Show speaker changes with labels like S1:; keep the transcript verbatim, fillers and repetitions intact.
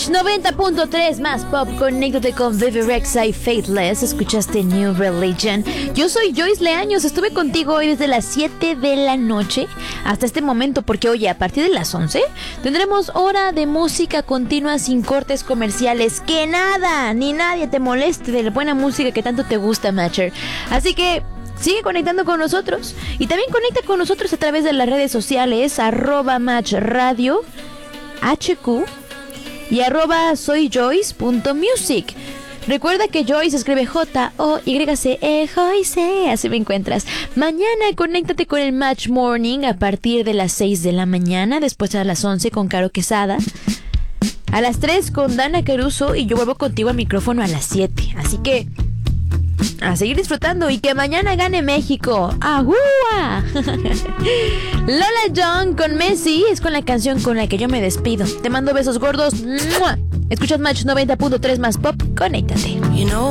S1: Match noventa punto tres más pop, conéctate con Vivi Rexa y Faithless. Escuchaste New Religion. Yo soy Joyce Leaños, estuve contigo hoy desde las siete de la noche hasta este momento, porque oye, a partir de las once tendremos hora de música continua sin cortes comerciales. Que nada, ni nadie te moleste de la buena música que tanto te gusta, Matcher. Así que sigue conectando con nosotros y también conecta con nosotros a través de las redes sociales, arroba Match Radio H Q y arroba soyjoyce.music. Recuerda que Joyce se escribe J O Y C E, Joyce, así me encuentras. Mañana conéctate con el Match Morning a partir de las seis de la mañana, después a las once con Caro Quesada, a las tres con Dana Caruso y yo vuelvo contigo al micrófono a las siete. Así que a seguir disfrutando y que mañana gane México. ¡Ahúa! Lola Young con Messi es con la canción con la que yo me despido. Te mando besos gordos. ¡Mua! Escuchas Match noventa punto tres más pop. Conéctate. You know